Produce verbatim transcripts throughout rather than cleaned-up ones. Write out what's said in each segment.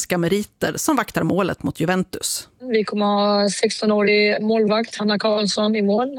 svenska meriter som vaktar målet mot Juventus. Vi kommer ha sexton-årig målvakt Hanna Karlsson i mål.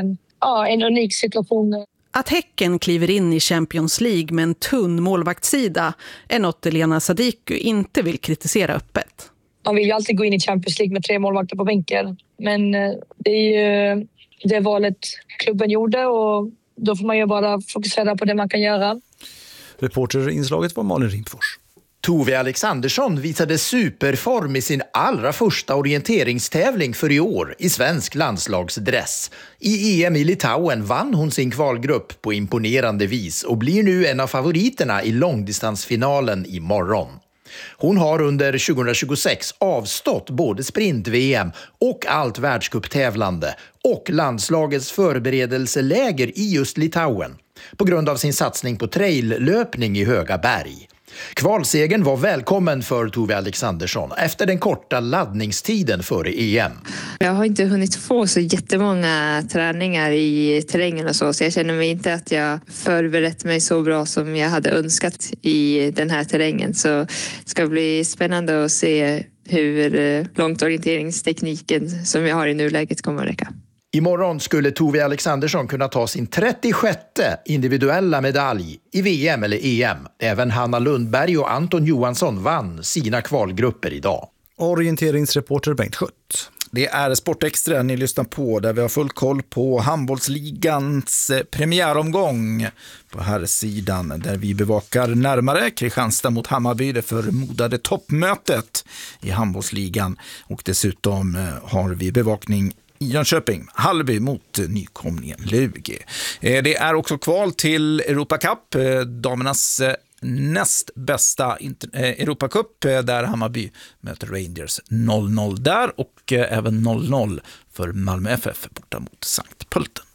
Ja, en unik situation. Att Häcken kliver in i Champions League med en tunn målvaktssida är något Elena Sadiku inte vill kritisera öppet. Man vill ju alltid gå in i Champions League med tre målvakter på bänken. Men det är ju det valet klubben gjorde och då får man ju bara fokusera på det man kan göra. Reporterinslaget var Malin Rindfors. Tove Alexandersson visade superform i sin allra första orienteringstävling för i år i svensk landslagsdress. I E M i Litauen vann hon sin kvalgrupp på imponerande vis och blir nu en av favoriterna i långdistansfinalen imorgon. Hon har under tjugohundratjugosex avstått både sprint-V M och allt världscuptävlande och landslagets förberedelseläger i just Litauen på grund av sin satsning på traillöpning i höga berg. Kvalsegen var välkommen för Tove Alexandersson efter den korta laddningstiden före E M. Jag har inte hunnit få så jättemånga träningar i terrängen och så, så jag känner mig inte att jag förberett mig så bra som jag hade önskat i den här terrängen. Så det ska bli spännande att se hur långt orienteringstekniken som jag har i nuläget kommer att räcka. Imorgon skulle Tove Alexandersson kunna ta sin trettiosjätte individuella medalj i V M eller E M. Även Hanna Lundberg och Anton Johansson vann sina kvalgrupper idag. Orienteringsreporter Bengt Schött. Det är Sportextra ni lyssnar på där vi har full koll på handbollsligans premiäromgång på här sidan där vi bevakar närmare Kristianstad mot Hammarby, det förmodade toppmötet i handbollsligan, och dessutom har vi bevakning i Jönköping, Hallby mot nykomlingen Lugi. Det är också kval till Europa Cup, damernas näst bästa Europacup där Hammarby möter Rangers noll noll där och även noll noll för Malmö F F borta mot Sankt Pölten.